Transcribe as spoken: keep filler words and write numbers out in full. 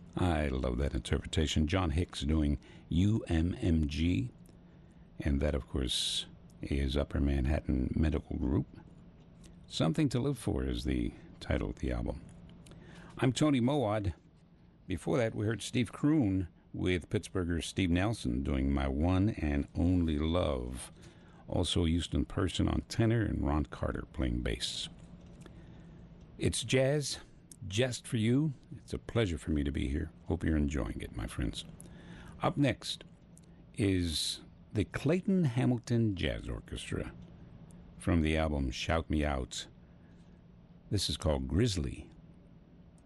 I love that interpretation. John Hicks doing U M M G. And that, of course, is Upper Manhattan Medical Group. Something to Live For is the title of the album. I'm Tony Mowat. Before that, we heard Steve Kroon with Pittsburgher Steve Nelson doing My One and Only Love. Also Houston Person on tenor and Ron Carter playing bass. It's jazz, just for you. It's a pleasure for me to be here. Hope you're enjoying it, my friends. Up next is the Clayton Hamilton Jazz Orchestra from the album Shout Me Out. This is called Grizzly.